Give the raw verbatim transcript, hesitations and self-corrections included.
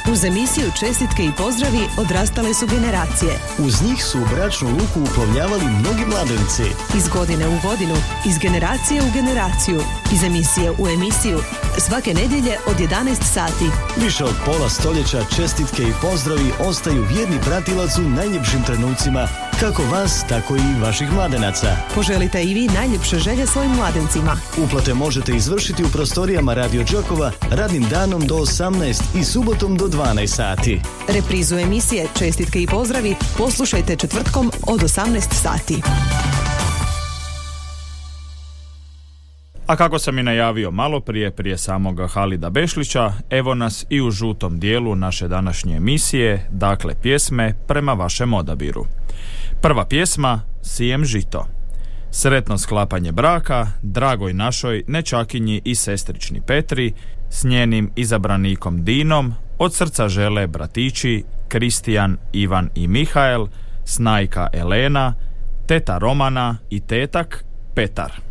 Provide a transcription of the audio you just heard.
Uz emisiju Čestitke i pozdravi odrastale su generacije. Uz njih su u bračnu luku uplovljavali mnogi mladenici. Iz godine u godinu, iz generacije u generaciju, iz emisije u emisiju, svake nedjelje od jedanaest sati. Više od pola stoljeća čestitke i pozdravi ostaju vjerni pratilac u najljepšim trenucima, kako vas, tako i vaših mladenaca. Poželite i vi najljepše želje svojim mladencima. Uplate možete izvršiti u prostorijama Radio Đakova radnim danom do osamnaest i subotom do dvanaest sati. Reprizu emisije Čestitke i pozdravi poslušajte četvrtkom od osamnaest sati. A kako sam i najavio malo prije, prije samoga Halida Bešlića, evo nas i u žutom dijelu naše današnje emisije, dakle pjesme prema vašem odabiru. Prva pjesma, Sijem žito. Sretno sklapanje braka, dragoj našoj nečakinji i sestrični Petri, s njenim izabranikom Dinom, od srca žele bratići Kristijan, Ivan i Mihael, snajka Elena, teta Romana i tetak Petar.